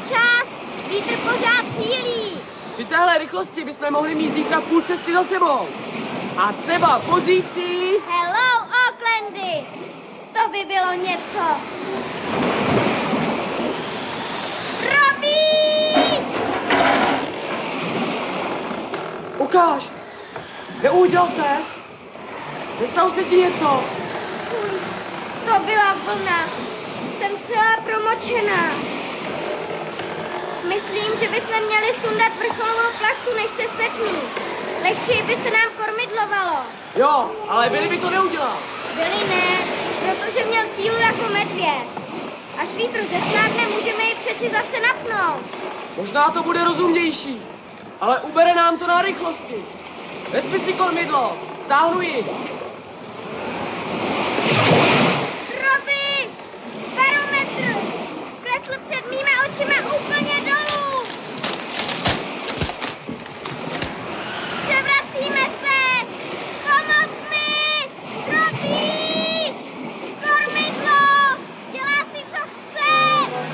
čas! Vítr pořád cílí! Při téhle rychlosti bychom mohli mít zítra půl cesty za sebou. A třeba po zítří... Hello, Aucklandy! To by bylo něco. Robík! Ukáž! Neudělal ses? Nestalo se ti něco? To byla vlna. Jsem celá promočená. Myslím, že bychom měli sundat vrcholovou plachtu, než se setmí. Lehčí by se nám kormidlovalo. Jo, ale Billy by to neudělal. Billy ne, protože měl sílu jako medvěd. Až vítr zesnákne, můžeme ji přeci zase napnout. Možná to bude rozumnější, ale ubere nám to na rychlosti. Vezmi si kormidlo, stáhnu ji.